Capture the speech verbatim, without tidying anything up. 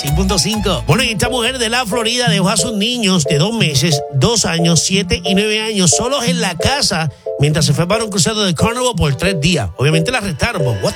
cien punto cinco. Bueno, y esta mujer de la Florida dejó a sus niños de dos meses, dos años, siete y nueve años solos en la casa mientras se fue para un crucero de Carnival por tres días. Obviamente la arrestaron. What